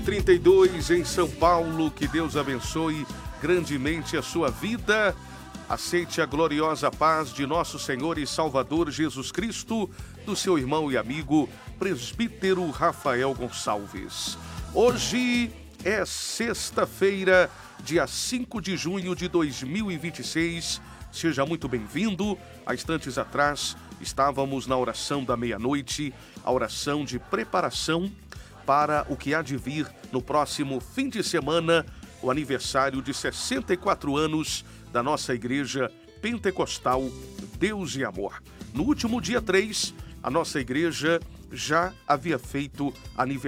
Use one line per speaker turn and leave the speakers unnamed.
32 em São Paulo, que Deus abençoe grandemente a sua vida. Aceite a gloriosa paz de nosso Senhor e Salvador Jesus Cristo, do seu irmão e amigo, presbítero Rafael Gonçalves. Hoje é sexta-feira, dia 5 de junho de 2026. Seja muito bem-vindo. Há instantes atrás, estávamos na oração da meia-noite, a oração de preparação para o que há de vir no próximo fim de semana, o aniversário de 64 anos da nossa Igreja Pentecostal Deus e Amor. No último dia 3, a nossa igreja já havia feito aniversário.